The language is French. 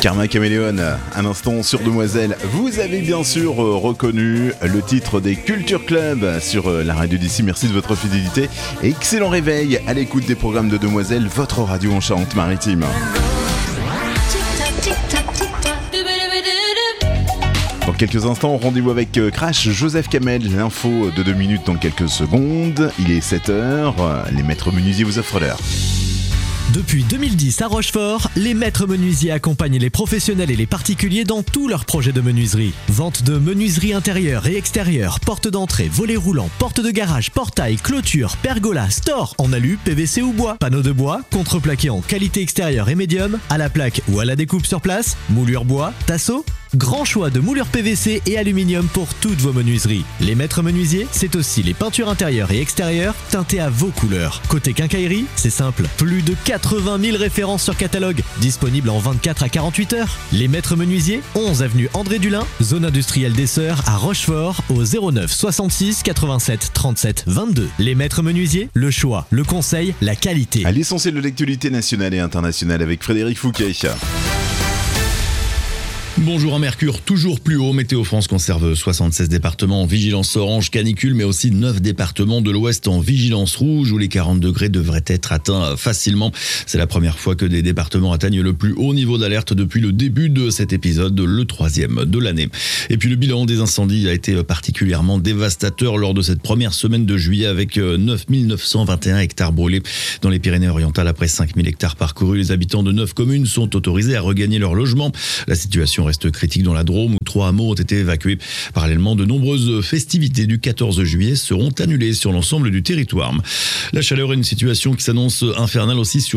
Karma Chameleon, un instant sur Demoiselle. Vous avez bien sûr reconnu le titre des Culture Club sur la radio d'ici. Merci de votre fidélité et excellent réveil à l'écoute des programmes de Demoiselle, votre radio en Charente-Maritime. Dans quelques instants, rendez-vous avec Crash, Joseph Kamel, l'info de 2 minutes dans quelques secondes. Il est 7h, les maîtres menuisiers vous offrent l'heure. Depuis 2010 à Rochefort, les maîtres menuisiers accompagnent les professionnels et les particuliers dans tous leurs projets de menuiserie. Vente de menuiserie intérieure et extérieure, porte d'entrée, volets roulants, porte de garage, portail, clôture, pergola, store, en alu, PVC ou bois, panneaux de bois, contreplaqué en qualité extérieure et médium, à la plaque ou à la découpe sur place, moulure bois, tasseau. Grand choix de moulures PVC et aluminium pour toutes vos menuiseries. Les maîtres menuisiers, c'est aussi les peintures intérieures et extérieures teintées à vos couleurs. Côté quincaillerie, c'est simple, plus de 80 000 références sur catalogue, disponibles en 24 à 48 heures. Les maîtres menuisiers, 11 avenue André Dulin, zone industrielle des Sœurs à Rochefort, au 09 66 87 37 22. Les maîtres menuisiers, le choix, le conseil, la qualité. À l'essentiel de l'actualité nationale et internationale avec Frédéric Fouquet. Bonjour, à Mercure, toujours plus haut. Météo France conserve 76 départements en vigilance orange canicule, mais aussi 9 départements de l'Ouest en vigilance rouge où les 40 degrés devraient être atteints facilement. C'est la première fois que des départements atteignent le plus haut niveau d'alerte depuis le début de cet épisode, le 3e de l'année. Et puis le bilan des incendies a été particulièrement dévastateur lors de cette première semaine de juillet avec 9 921 hectares brûlés dans les Pyrénées-Orientales. Après 5 000 hectares parcourus, les habitants de 9 communes sont autorisés à regagner leur logement. La situation reste critique dans la Drôme où 3 hameaux ont été évacués. Parallèlement, de nombreuses festivités du 14 juillet seront annulées sur l'ensemble du territoire. La chaleur est une situation qui s'annonce infernale aussi sur